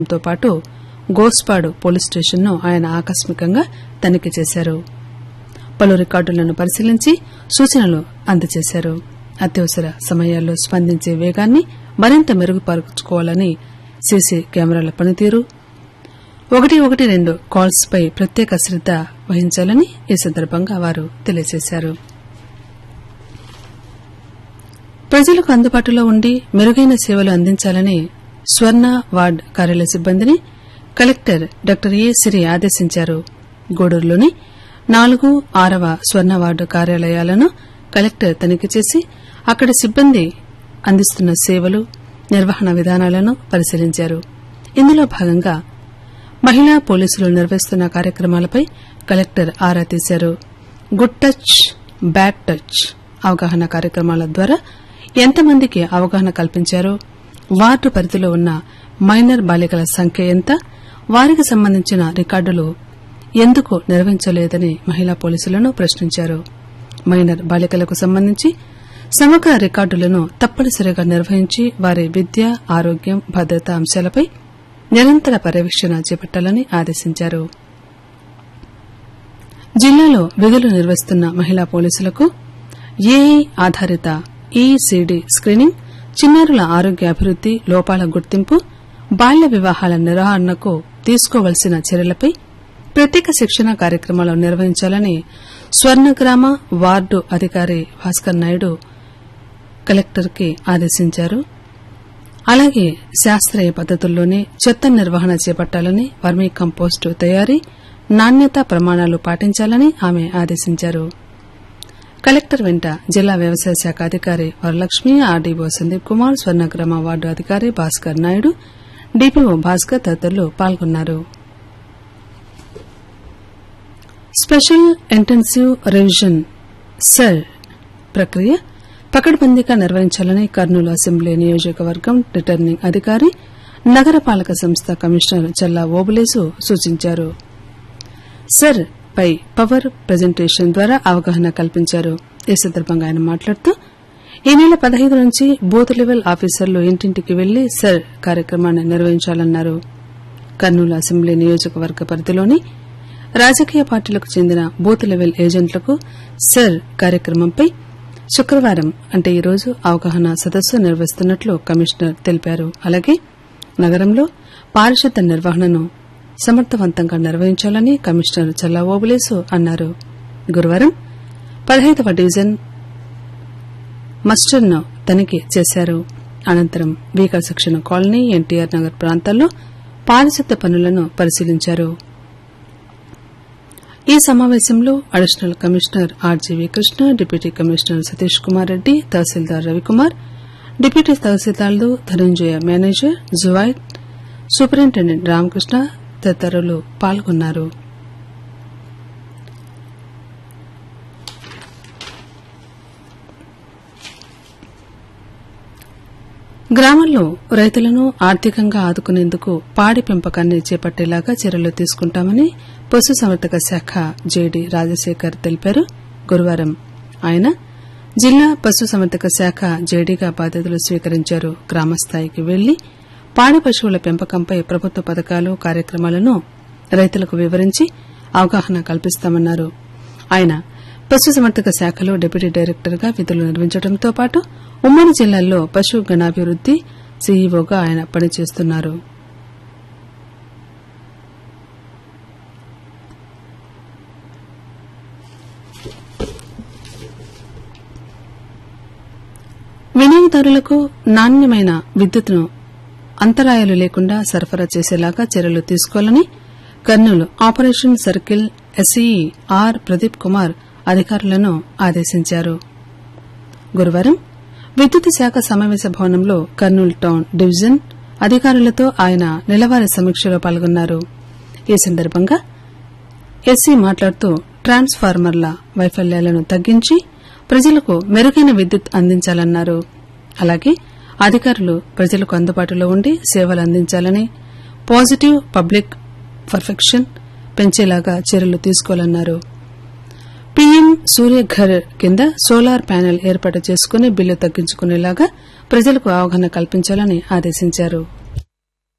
తో పాటు గోస్పాడు పోలీస్ స్టేషన్ను ఆయన ఆకస్మికంగా తనిఖీ చేశారు. పలు రికార్డులను పరిశీలించి సూచనలు అందజేశారు. అత్యవసర సమయాల్లో స్పందించే వేగాన్ని మరింత మెరుగుపరుచుకోవాలని సీసీ కెమెరాల పనితీరు 112 కాల్స్ పై ప్రత్యేక శ్రద్ద వహించాలని ఈ సందర్భంగా వారు తెలియజేశారు. ప్రజలకు అందుబాటులో ఉండి మెరుగైన సేవలు అందించాలని స్వర్ణ వార్డ్ కార్యాలయ సిబ్బందిని కలెక్టర్ డాక్టర్ ఏ సిరి ఆదేశించారు. గూడూరులోని 4, 6వ స్వర్ణ వార్డు కార్యాలయాలను కలెక్టర్ తనిఖీ చేసి అక్కడి సిబ్బంది అందిస్తున్న సేవలు, నిర్వహణ విధానాలను పరిశీలించారు. ఇందులో భాగంగా మహిళా పోలీసులు నిర్వహిస్తున్న కార్యక్రమాలపై కలెక్టర్ ఆరా తీశారు. గుడ్ టచ్, బ్యాడ్ టచ్ అవగాహన కార్యక్రమాల ద్వారా ఎంతమందికి అవగాహన కల్పించారో, వార్డు పరిధిలో ఉన్న మైనర్ బాలికల సంఖ్య ఎంత, వారికి సంబంధించిన రికార్డులు ఎందుకు నిర్వహించలేదని మహిళా పోలీసులను ప్రశ్నించారు. మైనర్ బాలికలకు సంబంధించి సమగ్ర రికార్డులను తప్పనిసరిగా నిర్వహించి వారి విద్య, ఆరోగ్యం, భద్రత అంశాలపై నిరంతర పర్యవేక్షణ చేపట్టాలని ఆదేశించారు. జిల్లాలో విధులు నిర్వహిస్తున్న మహిళా పోలీసులకు ఏఐ ఆధారిత ఈసీడీ స్క్రీనింగ్, చిన్నారుల ఆరోగ్య అభివృద్ది, లోపాల గుర్తింపు, బాల్య వివాహాల నిర్వహణకు తీసుకోవలసిన చర్యలపై ప్రత్యేక శిక్షణ కార్యక్రమాలు నిర్వహించాలని స్వర్ణగ్రామ వార్డు అధికారి భాస్కర్ నాయుడు కలెక్టర్కి ఆదేశించారు. అలాగే శాస్త్రీయ పద్దతుల్లోనే చెత్త నిర్వహణ చేపట్టాలని, వర్మీ కంపోస్టు తయారీ, నాణ్యతా ప్రమాణాలు పాటించాలని ఆమె ఆదేశించారు. కలెక్టర్ వెంట జిల్లా వ్యవసాయ శాఖ అధికారి వరలక్ష్మి, ఆర్డీఓ సందీప్ కుమార్, స్వర్ణగ్రామ వార్డు అధికారి భాస్కర్ నాయుడు, డీపీఓ భాస్కర్ తదితరులు పాల్గొన్నారు. స్పెషల్ ఇంటెన్సివ్ రివిజన్ సెల్ ప్రక్రియ పకడ్బందీగా నిర్వహించాలని కర్నూలు అసెంబ్లీ నియోజకవర్గం రిటర్నింగ్ అధికారి, నగరపాలక సంస్థ కమిషనర్ చల్లా ఓబులేసు సూచించారు. సెర్ పై పవర్ ప్రజెంటేషన్ ద్వారా అవగాహన కల్పించారు. ఈ సందర్భంగా ఆయన మాట్లాడుతూ ఈ నెల 15 నుంచి బూత్ లెవెల్ ఆఫీసర్లు ఇంటింటికి వెళ్లి సెర్ కార్యక్రమాన్ని నిర్వహించాలన్నారు. కర్నూలు అసెంబ్లీ నియోజకవర్గ పరిధిలోని రాజకీయ పార్టీలకు చెందిన బూత్ లెవెల్ ఏజెంట్లకు సెర్ కార్యక్రమంపై శుక్రవారం అంటే ఈ రోజు అవగాహన సదస్సు నిర్వహిస్తున్నట్లు కమిషనర్ తెలిపారు. అలాగే నగరంలో పారిశుద్ధ్య నిర్వహణను సమర్థవంతంగా నిర్వహించాలని కమిషనర్ చల్లా ఓబులేసు అన్నారు. గురువారం 15వ డివిజన్ మస్టర్ను తనిఖీ చేశారు. అనంతరం వీకా సెక్షన్ కాలనీ, ఎన్టీఆర్ నగర్ ప్రాంతాల్లో పారిశుద్ధ్య పనులను పరిశీలించారు. ఈ సమావేశంలో additional commissioner RGV Krishna, deputy commissioner Satish Kumar Reddy, తహసీల్దార్ Ravikumar, deputy తహసీల్దార్లు Dhananjaya, manager జువైద్, superintendent Ramakrishna తదితరులు పాల్గొన్నారు. గ్రామంలో రైతులను ఆర్థికంగా ఆదుకునేందుకు పాడి పెంపకాన్ని చేపట్టేలాగా చర్యలు తీసుకుంటామని పశుసంవర్ధక శాఖ జేడీ రాజశేఖర్ తెలిపారు. గురువారం ఆయన జిల్లా పశుసంవర్ధక శాఖ జేడీగా బాధ్యతలు స్వీకరించారు. గ్రామస్థాయికి వెళ్లి పాడి పశువుల పెంపకంపై ప్రభుత్వ పథకాలు, కార్యక్రమాలను రైతులకు వివరించి అవగాహన కల్పిస్తామన్నారు. ఆయన పశుసంవర్ధక శాఖలో డిప్యూటీ డైరెక్టర్గా విధులు నిర్వహించడంతో పాటు ఉమ్మడి జిల్లాల్లో పశు గణాభివృద్ది సీఈఓగా ఆయన పనిచేస్తున్నారు. వినియోగదారులకు నాణ్యమైన విద్యుత్తును అంతరాయాలు లేకుండా సరఫరా చేసేలాగా చర్యలు తీసుకోవాలని Kurnool operation circle SE are Pradeep Kumar అధికారులను ఆదేశించారు. గురువారం విద్యుత్ శాఖ సమావేశ భవనంలో కర్నూలు టౌన్ డివిజన్ అధికారులతో ఆయన నెలవారీ సమీక్షలో పాల్గొన్నారు. ఈ సందర్భంగా ఎస్సీ మాట్లాడుతూ ట్రాన్స్ఫార్మర్ల వైఫల్యాలను తగ్గించి ప్రజలకు మెరుగైన విద్యుత్ అందించాలన్నారు. అలాగే అధికారులు ప్రజలకు అందుబాటులో ఉండి సేవలు అందించాలని, పాజిటివ్ పబ్లిక్ పర్ఫెక్షన్ పెంచేలాగా చర్యలు తీసుకోవాలన్నారు. పీఎం సూర్యఘర్ కింద సోలార్ ప్యానెల్ ఏర్పాటు చేసుకుని బిల్లు తగ్గించుకునేలాగా ప్రజలకు అవగాహన కల్పించాలని ఆదేశించారు.